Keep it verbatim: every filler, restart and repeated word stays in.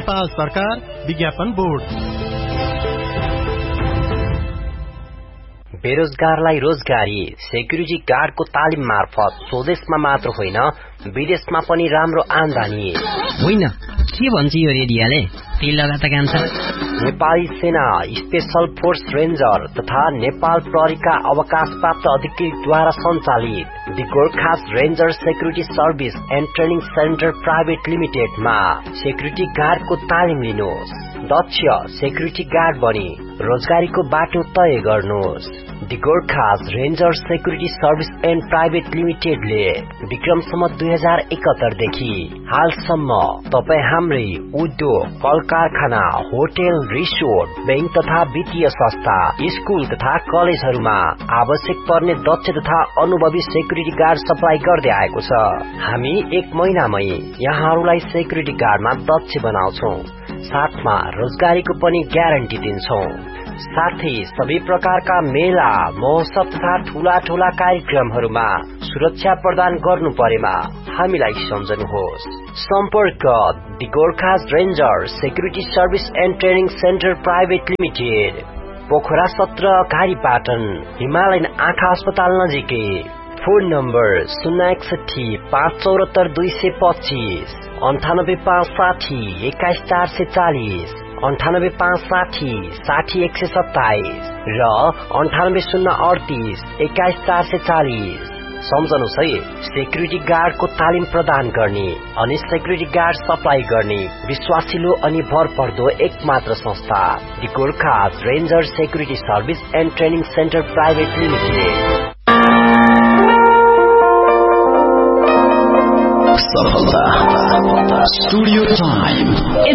नेपाल सरकार विज्ञापन बोर्ड। बेरोजगारलाई रोजगारी सेक्युरिटी गार्डको तालिम मार्फत स्वदेशमा मात्र होइन विदेशमा पनि राम्रो आमदानी। होइन के भन्छ यो रेडियोले? तेल लगाता काम छ। नेपाली सेना स्पेशल फोर्स रेन्जर तथा नेपाल प्रहरीका अवकाशप्राप्त अधिकृतद्वारा सञ्चालित the Gorkhas ranger security service and training centre private लिमिटेडमा security गार्डको तालिम लिनुहोस्। दक्ष सेक्युरिटी गार्ड बनी रोजगारीको बाटो तय गर्नुहोस्। The Gorkhas ranger security service and private लिमिटेडले Vikram Samvat दुई हजार एकहत्तर देखि हालसम्म तपाईँ हाम्रै उद्योग, कल कारखाना, होटल, रिसोर्ट, बैंक तथा वित्तीय संस्था, स्कूल तथा कलेजहरूमा आवश्यक पर्ने दक्ष तथा अनुभवी सेक्युरिटी गार्ड सप्लाई गर्दै आएको छ। हामी एक महिनामै यहाँहरूलाई सेक्युरिटी गार्डमा दक्ष बनाउँछौं, साथमा रोजगारीको पनि ग्यारेन्टी दिन्छौं। साथै सबै प्रकारका मेला, महोत्सव तथा ठूला ठूला कार्यक्रमहरूमा सुरक्षा प्रदान गर्नु परेमा हामीलाई सम्झनुहोस्। सम्पर्क the Gorkhas ranger security service and training centre private limited, Pokhara सत्र, घारीपाटन, हिमालयन आँखा अस्पताल नजिकै। फोन नम्बर शून्य एकसठी पाँच चौरात्तर दुई सय पच्चीस, अन्ठानब्बे पाँच साठी एक्काइस चार सय चालिस, अन्ठानब्बे पाँच साठी साठी एक सय सत्ताइस र अन्ठानब्बे शून्य अडतीस एक्काइस चार सय चालिस। सम्झनुहोस् है, सेक्युरिटी गार्डको तालिम प्रदान गर्ने अनि सेक्युरिटी गार्ड सप्लाई गर्ने विश्वासिलो अनि भरपर्दो एक मात्र संस्था the Gorkhas ranger security service and training centre private limited. सफलता स्टुडियो टाइम।